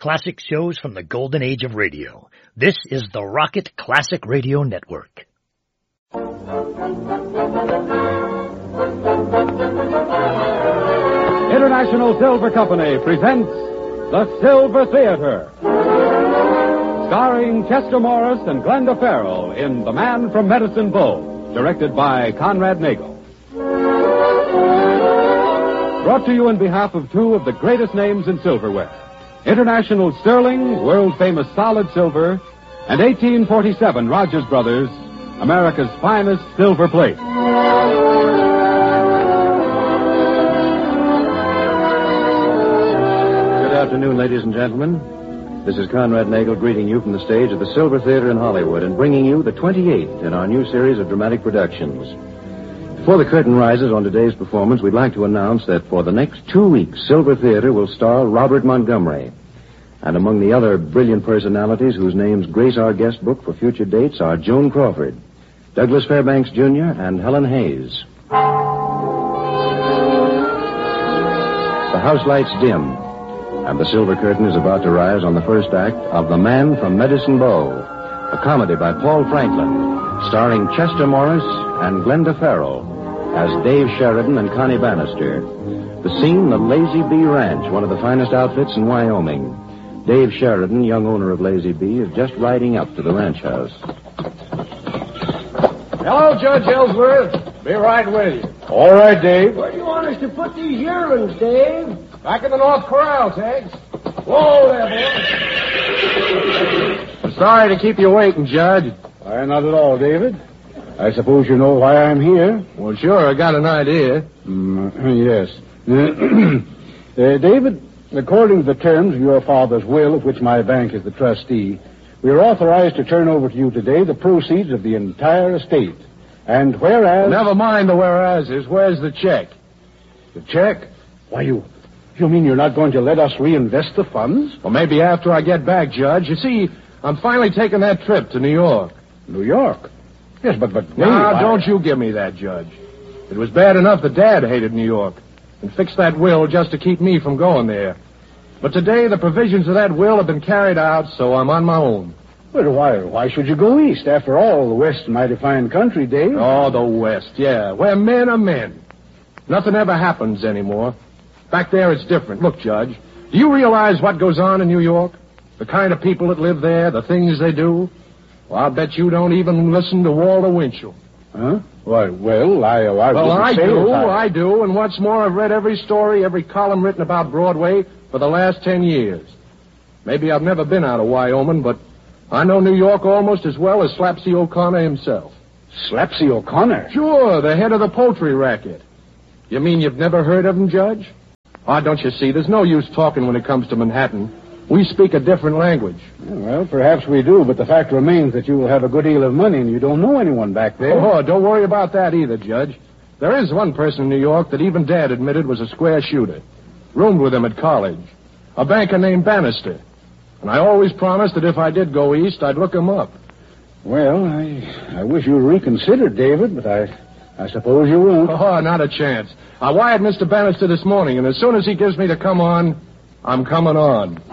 classic shows from the golden age of radio. This is the Rocket Classic Radio Network. International Silver Company presents The Silver Theater, starring Chester Morris and Glenda Farrell in The Man from Medicine Bow, directed by Conrad Nagel. Brought to you on behalf of two of the greatest names in silverware, International Sterling, world-famous solid silver, and 1847 Rogers Brothers, America's finest silver plate. Good afternoon, ladies and gentlemen. This is Conrad Nagel greeting you from the stage of the Silver Theater in Hollywood and bringing you the 28th in our new series of dramatic productions. Before the curtain rises on today's performance, we'd like to announce that for the next 2 weeks, Silver Theater will star Robert Montgomery. And among the other brilliant personalities whose names grace our guest book for future dates are Joan Crawford, Douglas Fairbanks, Jr., and Helen Hayes. The house lights dim, and the silver curtain is about to rise on the first act of The Man from Medicine Bow, a comedy by Paul Franklin, starring Chester Morris and Glenda Farrell as Dave Sheridan and Connie Bannister. The scene, the Lazy Bee Ranch, one of the finest outfits in Wyoming. Dave Sheridan, young owner of Lazy Bee, is just riding up to the ranch house. Hello, Judge Ellsworth. Be right with you. All right, Dave. Where do you want us to put these yearlings, Dave? Back in the North Corral, Tex. Whoa there, boy. I'm sorry to keep you waiting, Judge. Why, not at all, David. I suppose you know why I'm here. Well, sure, I got an idea. Yes. David, according to the terms of your father's will, of which my bank is the trustee, we are authorized to turn over to you today the proceeds of the entire estate. And whereas... Never mind the whereases. Where's the check? The check? Why, you mean you're not going to let us reinvest the funds? Well, maybe after I get back, Judge. You see, I'm finally taking that trip to New York. New York? Yes, but... Now, don't you give me that, Judge. It was bad enough that Dad hated New York and fixed that will just to keep me from going there. But today, the provisions of that will have been carried out, so I'm on my own. But why should you go east? After all, the West is a mighty fine country, Dave. Oh, the West, yeah. Where men are men. Nothing ever happens anymore. Back there, it's different. Look, Judge, do you realize what goes on in New York? The kind of people that live there, the things they do? Well, I'll bet you don't even listen to Walter Winchell. Huh? Why, well, I do. And what's more, I've read every story, every column written about Broadway for the last 10 years. Maybe I've never been out of Wyoming, but I know New York almost as well as Slapsy O'Connor himself. Slapsy O'Connor? Sure, the head of the poultry racket. You mean you've never heard of him, Judge? Oh, don't you see, there's no use talking when it comes to Manhattan. We speak a different language. Well, perhaps we do, but the fact remains that you will have a good deal of money and you don't know anyone back there. Oh, don't worry about that either, Judge. There is one person in New York that even Dad admitted was a square shooter. Roomed with him at college. A banker named Bannister. And I always promised that if I did go east, I'd look him up. Well, I wish you reconsidered, David, but I suppose you won't. Oh, not a chance. I wired Mr. Bannister this morning, and as soon as he gives me the come on, I'm coming on.